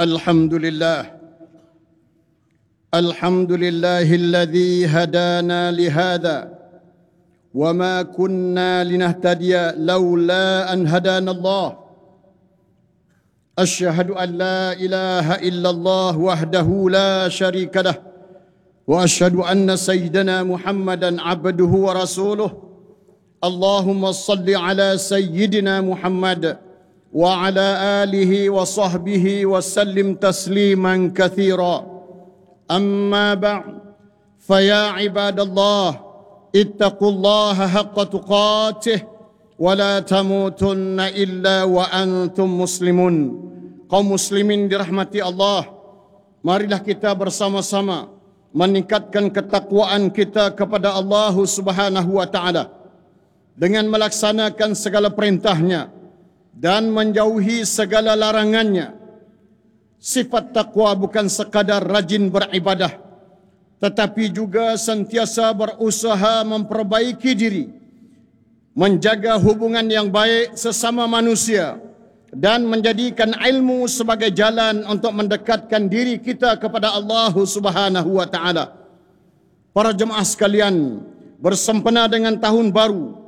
الحمد لله الحمد لله الذي هدانا لهذا وما كنا لنهتدي لولا أن هدانا الله أشهد أن لا إله إلا الله وحده لا شريك له وأشهد أن سيدنا محمدا عبده ورسوله اللهم صل على سيدنا محمد وعلى آله وصحبه وسلم تسليما كثيرا أما بعد فيا عباد الله اتقوا الله حق تقاته ولا تموتن إلا وأنتم مسلمون. Kaum muslimin dirahmati Allah, marilah kita bersama-sama meningkatkan ketakwaan kita kepada Allah Subhanahu wa taala dengan melaksanakan segala perintahnya dan menjauhi segala larangannya. Sifat takwa bukan sekadar rajin beribadah, tetapi juga sentiasa berusaha memperbaiki diri, menjaga hubungan yang baik sesama manusia, dan menjadikan ilmu sebagai jalan untuk mendekatkan diri kita kepada Allah Subhanahu wa taala. Para jemaah sekalian, bersempena dengan tahun baru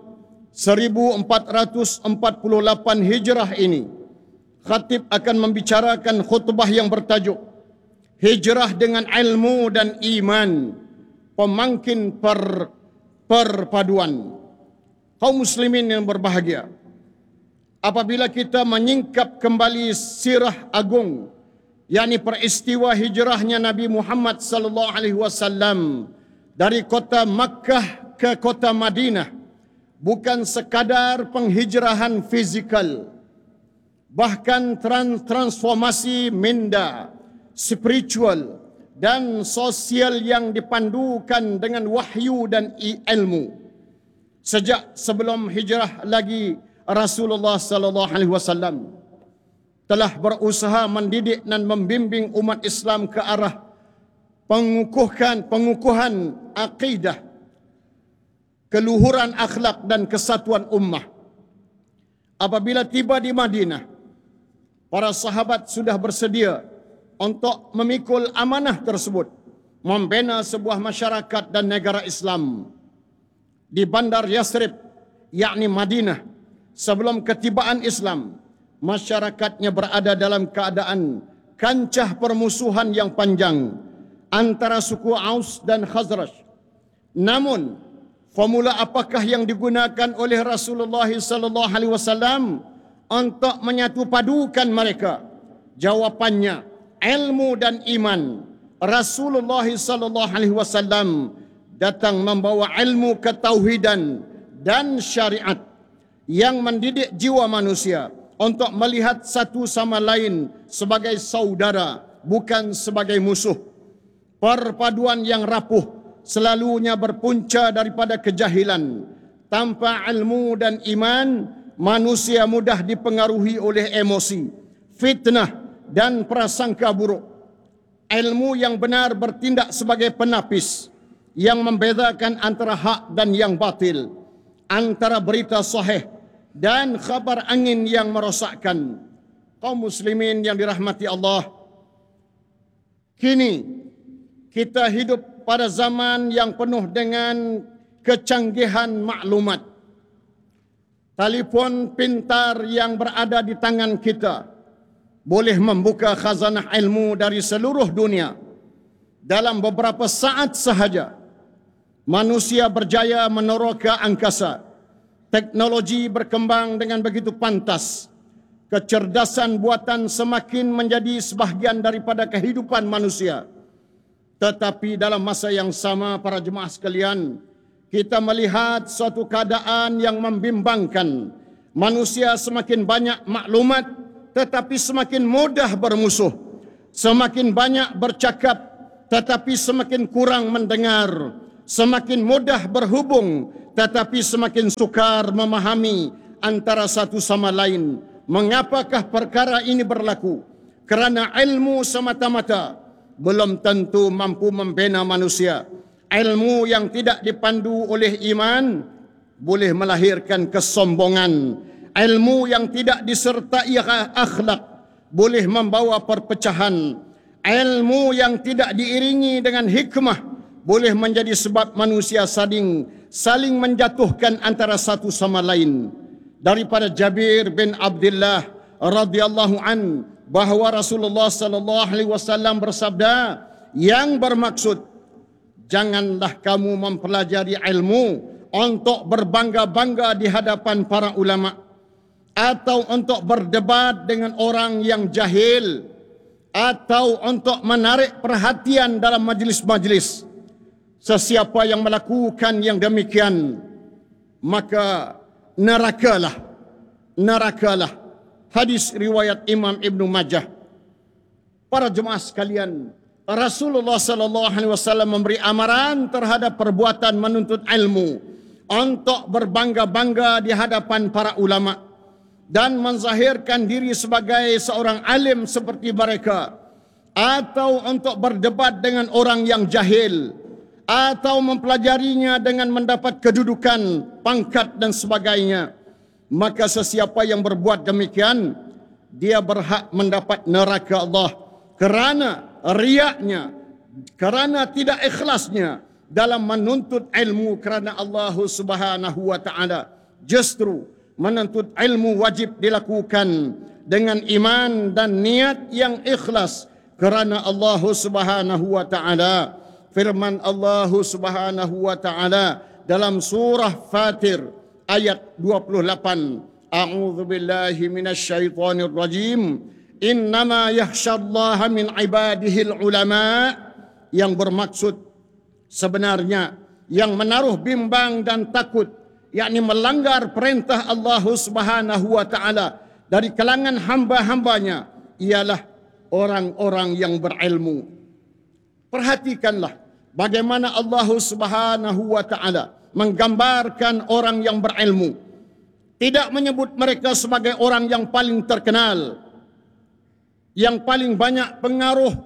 1448 Hijrah ini, khatib akan membicarakan khutbah yang bertajuk Hijrah dengan ilmu dan iman, pemangkin perpaduan. Kaum muslimin yang berbahagia, apabila kita menyingkap kembali sirah agung, yakni peristiwa hijrahnya Nabi Muhammad sallallahu alaihi wasallam dari kota Makkah ke kota Madinah, bukan sekadar penghijrahan fizikal, bahkan transformasi minda, spiritual dan sosial yang dipandukan dengan wahyu dan ilmu. Sejak sebelum hijrah lagi, Rasulullah sallallahu alaihi wasallam telah berusaha mendidik dan membimbing umat Islam ke arah pengukuhan akidah, keluhuran akhlak dan kesatuan ummah. Apabila tiba di Madinah, para sahabat sudah bersedia untuk memikul amanah tersebut, membina sebuah masyarakat dan negara Islam di Bandar Yasrib, yakni Madinah. Sebelum ketibaan Islam, masyarakatnya berada dalam keadaan kancah permusuhan yang panjang antara suku Aus dan Khazraj. Namun, formula apakah yang digunakan oleh Rasulullah sallallahu alaihi wasallam untuk menyatupadukan mereka? Jawapannya, ilmu dan iman. Rasulullah sallallahu alaihi wasallam datang membawa ilmu ketauhidan dan syariat yang mendidik jiwa manusia untuk melihat satu sama lain sebagai saudara, bukan sebagai musuh. Perpaduan yang rapuh selalunya berpunca daripada kejahilan. Tanpa ilmu dan iman, manusia mudah dipengaruhi oleh emosi, fitnah dan prasangka buruk. Ilmu yang benar bertindak sebagai penapis yang membedakan antara hak dan yang batil, antara berita sahih dan khabar angin yang merosakkan. Kaum muslimin yang dirahmati Allah, kini kita hidup pada zaman yang penuh dengan kecanggihan maklumat. Telefon pintar yang berada di tangan kita boleh membuka khazanah ilmu dari seluruh dunia. Dalam beberapa saat sahaja, manusia berjaya meneroka angkasa. Teknologi berkembang dengan begitu pantas. Kecerdasan buatan semakin menjadi sebahagian daripada kehidupan manusia. Tetapi dalam masa yang sama, para jemaah sekalian, kita melihat suatu keadaan yang membimbangkan. Manusia semakin banyak maklumat, tetapi semakin mudah bermusuh. Semakin banyak bercakap, tetapi semakin kurang mendengar. Semakin mudah berhubung, tetapi semakin sukar memahami antara satu sama lain. Mengapakah perkara ini berlaku? Kerana ilmu semata-mata belum tentu mampu membina manusia. Ilmu yang tidak dipandu oleh iman boleh melahirkan kesombongan. Ilmu yang tidak disertai akhlak boleh membawa perpecahan. Ilmu yang tidak diiringi dengan hikmah boleh menjadi sebab manusia saling menjatuhkan antara satu sama lain. Daripada Jabir bin Abdullah radhiyallahu an bahawa Rasulullah sallallahu alaihi wasallam bersabda yang bermaksud, janganlah kamu mempelajari ilmu untuk berbangga-bangga di hadapan para ulama atau untuk berdebat dengan orang yang jahil atau untuk menarik perhatian dalam majlis-majlis. Sesiapa yang melakukan yang demikian, maka nerakalah. Hadis riwayat Imam Ibnu Majah. Para jemaah sekalian, Rasulullah sallallahu alaihi wasallam memberi amaran terhadap perbuatan menuntut ilmu untuk berbangga-bangga di hadapan para ulama dan menzahirkan diri sebagai seorang alim seperti mereka, atau untuk berdebat dengan orang yang jahil, atau mempelajarinya dengan mendapat kedudukan, pangkat dan sebagainya. Maka sesiapa yang berbuat demikian, dia berhak mendapat neraka Allah kerana riaknya, kerana tidak ikhlasnya dalam menuntut ilmu kerana Allah Subhanahu wa taala. Justru menuntut ilmu wajib dilakukan dengan iman dan niat yang ikhlas kerana Allah Subhanahu wa taala. Firman Allah Subhanahu wa taala dalam surah Fatir ayat 28, A'udzu billahi minasyaitonir rajim. Innama yakhsyallaha min ibadihil ulama, yang bermaksud sebenarnya yang menaruh bimbang dan takut, yakni melanggar perintah Allah Subhanahu wa taala dari kalangan hamba-hambanya, ialah orang-orang yang berilmu. Perhatikanlah bagaimana Allah Subhanahu wa taala menggambarkan orang yang berilmu. Tidak menyebut mereka sebagai orang yang paling terkenal, yang paling banyak pengaruh,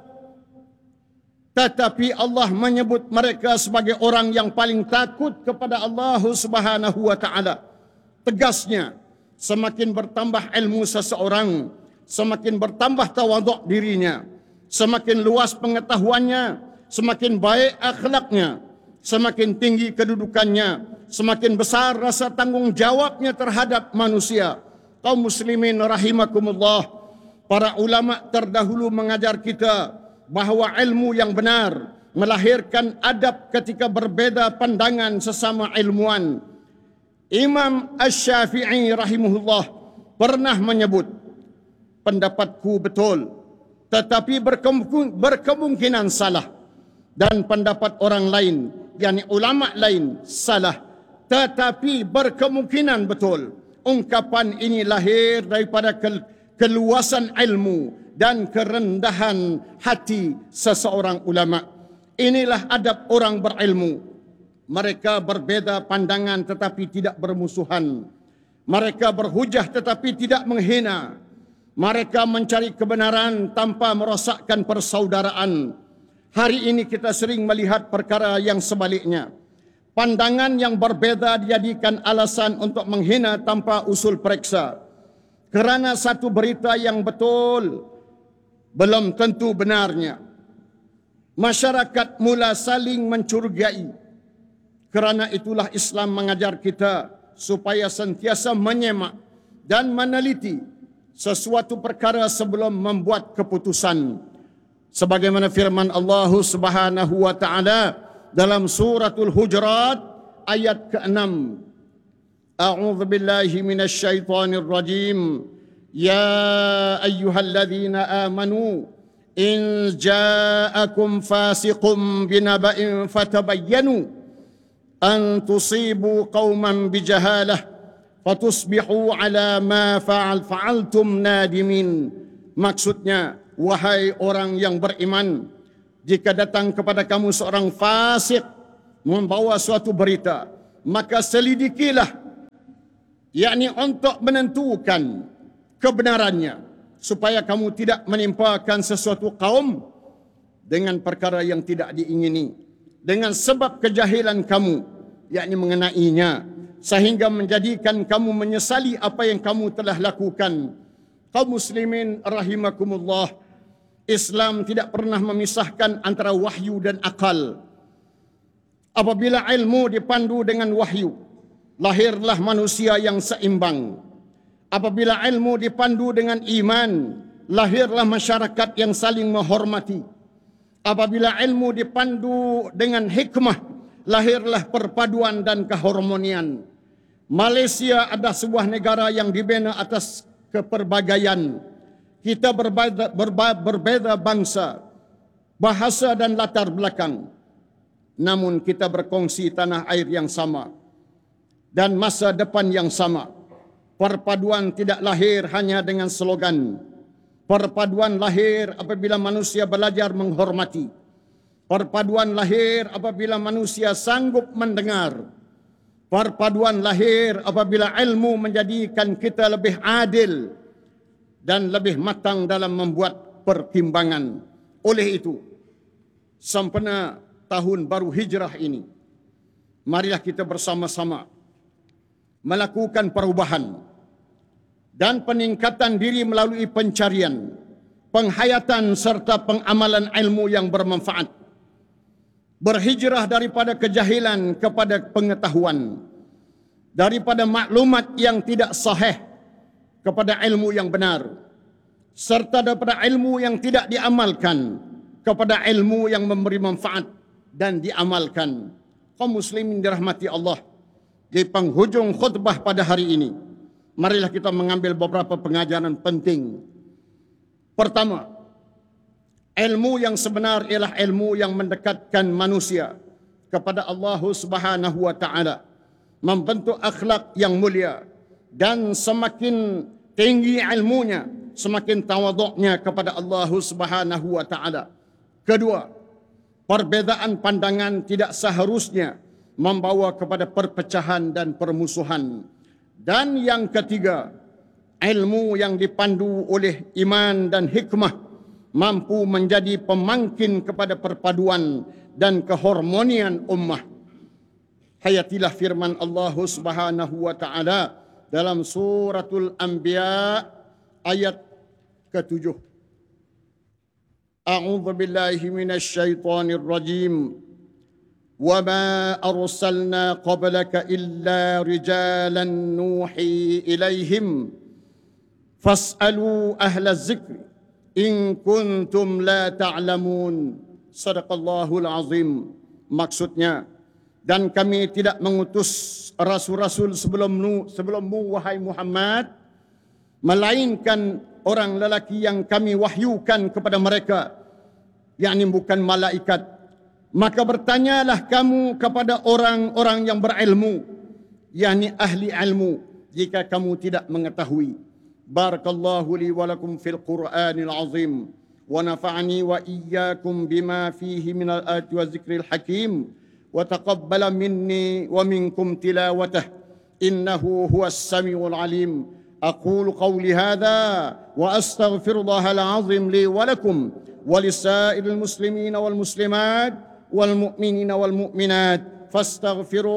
tetapi Allah menyebut mereka sebagai orang yang paling takut kepada Allah Subhanahu wa taala. Tegasnya, semakin bertambah ilmu seseorang, semakin bertambah tawaduk dirinya, semakin luas pengetahuannya, semakin baik akhlaknya, semakin tinggi kedudukannya, semakin besar rasa tanggungjawabnya terhadap manusia. Kaum muslimin rahimakumullah, para ulama terdahulu mengajar kita bahawa ilmu yang benar melahirkan adab ketika berbeza pandangan sesama ilmuwan. Imam Asy-Syafi'i rahimahullah pernah menyebut, pendapatku betul tetapi berkemungkinan salah, dan pendapat orang lain, yakni ulama lain, salah tetapi berkemungkinan betul. Ungkapan ini lahir daripada keluasan ilmu dan kerendahan hati seseorang ulama. Inilah adab orang berilmu. Mereka berbeza pandangan tetapi tidak bermusuhan. Mereka berhujah tetapi tidak menghina. Mereka mencari kebenaran tanpa merosakkan persaudaraan. Hari ini kita sering melihat perkara yang sebaliknya. Pandangan yang berbeza dijadikan alasan untuk menghina tanpa usul periksa. Kerana satu berita yang betul belum tentu benarnya, masyarakat mula saling mencurigai. Kerana itulah Islam mengajar kita supaya sentiasa menyemak dan meneliti sesuatu perkara sebelum membuat keputusan. Sebagaimana firman Allah Subhanahu wa taala dalam suratul Hujurat ayat ke-6. A'udzu billahi minasyaitonir rajim. Ya ayyuhalladzina amanu in ja'akum fasiqun binaba'in fatabayyanu an tusibu qauman bijahalah fatusbihu ala ma fa'altum nadimin. Maksudnya, wahai orang yang beriman, jika datang kepada kamu seorang fasik membawa suatu berita, maka selidikilah, yakni untuk menentukan kebenarannya, supaya kamu tidak menimpakan sesuatu kaum dengan perkara yang tidak diingini, dengan sebab kejahilan kamu, yakni mengenainya, sehingga menjadikan kamu menyesali apa yang kamu telah lakukan. Kaum muslimin rahimakumullah, Islam tidak pernah memisahkan antara wahyu dan akal. Apabila ilmu dipandu dengan wahyu, lahirlah manusia yang seimbang. Apabila ilmu dipandu dengan iman, lahirlah masyarakat yang saling menghormati. Apabila ilmu dipandu dengan hikmah, lahirlah perpaduan dan keharmonian. Malaysia adalah sebuah negara yang dibina atas keperbagaian. Kita berbeza bangsa, bahasa dan latar belakang. Namun kita berkongsi tanah air yang sama dan masa depan yang sama. Perpaduan tidak lahir hanya dengan slogan. Perpaduan lahir apabila manusia belajar menghormati. Perpaduan lahir apabila manusia sanggup mendengar. Perpaduan lahir apabila ilmu menjadikan kita lebih adil dan lebih matang dalam membuat pertimbangan. Oleh itu, sempena tahun baru hijrah ini, marilah kita bersama-sama melakukan perubahan dan peningkatan diri melalui pencarian, penghayatan serta pengamalan ilmu yang bermanfaat. Berhijrah daripada kejahilan kepada pengetahuan, daripada maklumat yang tidak sahih kepada ilmu yang benar, serta daripada ilmu yang tidak diamalkan kepada ilmu yang memberi manfaat dan diamalkan. Kaum muslimin dirahmati Allah, di penghujung khutbah pada hari ini, marilah kita mengambil beberapa pengajaran penting. Pertama, ilmu yang sebenar ialah ilmu yang mendekatkan manusia kepada Allah Subhanahu wa taala, membentuk akhlak yang mulia, dan semakin tinggi ilmunya, semakin tawaduknya kepada Allah Subhanahu wa taala. Kedua, perbezaan pandangan tidak seharusnya membawa kepada perpecahan dan permusuhan. Dan yang ketiga, ilmu yang dipandu oleh iman dan hikmah mampu menjadi pemangkin kepada perpaduan dan keharmonian ummah. Hayatilah firman Allah Subhanahu wa taala dalam suratul Anbiya ayat ke-7. A'udzu billahi minasy syaithanir rajim. Wa ma arsalna qablaka illa rijalan nuhi ilaihim fas'alu ahla dzikri in kuntum la ta'lamun. Sadaqallahul azim. Maksudnya, dan kami tidak mengutus rasul-rasul sebelummu wahai Muhammad, melainkan orang lelaki yang kami wahyukan kepada mereka, yakni bukan malaikat. Maka bertanyalah kamu kepada orang-orang yang berilmu, yakni ahli ilmu, jika kamu tidak mengetahui. Barakallahu li wa lakum fil Qur'anil azim wa nafa'ani wa iyyakum bima fihi minal ayati wa zikril hakim wa taqabbala minni wa minkum tilawatah innahu huwas samiul alim. Aqulu qawli hadha wa astaghfirullahal azim li wa lakum wa lisairil muslimina wal muslimat wal mu'minina wal mu'minat fastaghfiru